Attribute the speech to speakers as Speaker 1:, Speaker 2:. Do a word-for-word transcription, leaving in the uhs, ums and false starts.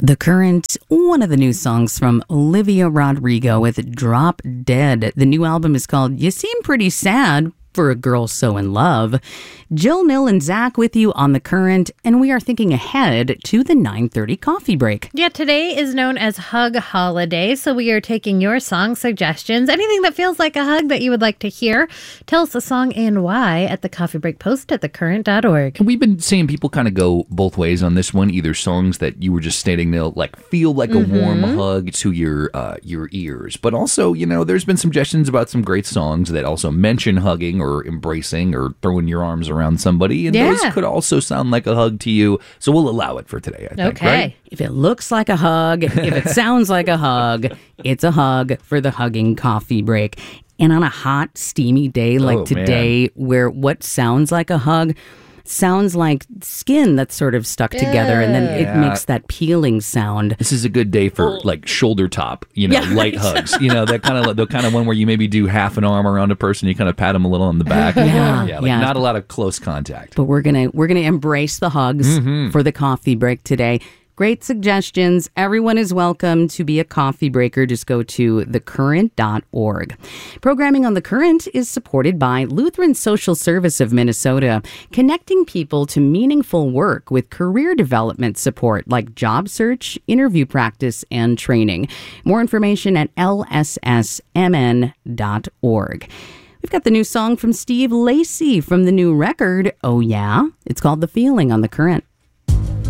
Speaker 1: The Current, one of the new songs from Olivia Rodrigo with Drop Dead. The new album is called You Seem Pretty Sad for a Girl So in Love. Jill, Nil, and Zach with you on The Current, and we are thinking ahead to the nine thirty coffee break.
Speaker 2: Yeah, today is known as Hug Holiday, so we are taking your song suggestions. Anything that feels like a hug that you would like to hear, tell us a song and why at the coffee break post at the current dot org.
Speaker 3: We've been seeing people kind of go both ways on this one, either songs that you were just stating they'll like feel like a mm-hmm. warm hug to your uh, your ears, but also, you know, there's been suggestions about some great songs that also mention hugging or embracing or throwing your arms around around somebody, and yeah. those could also sound like a hug to you, so we'll allow it for today, I think.
Speaker 2: Okay.
Speaker 3: Right?
Speaker 1: If it looks like a hug, if it sounds like a hug, it's a hug for the hugging coffee break. And on a hot, steamy day like
Speaker 3: oh,
Speaker 1: today,
Speaker 3: man.
Speaker 1: where what sounds like a hug sounds like skin that's sort of stuck together, and then it
Speaker 3: yeah.
Speaker 1: makes that peeling sound.
Speaker 3: This is a good day for like shoulder top, you know, yeah, light hugs. You know, that kind of the kind of one where you maybe do half an arm around a person, you kind of pat them a little on the back.
Speaker 1: Yeah,
Speaker 3: yeah, like
Speaker 1: yeah.
Speaker 3: not a lot of close contact.
Speaker 1: But we're gonna we're gonna embrace the hugs
Speaker 3: mm-hmm.
Speaker 1: for the coffee break today. Great suggestions. Everyone is welcome to be a coffee breaker. Just go to the current dot org. Programming on The Current is supported by Lutheran Social Service of Minnesota, connecting people to meaningful work with career development support like job search, interview practice, and training. More information at L S S M N dot org. We've got the new song from Steve Lacy from the new record, Oh Yeah. It's called The Feeling on The Current.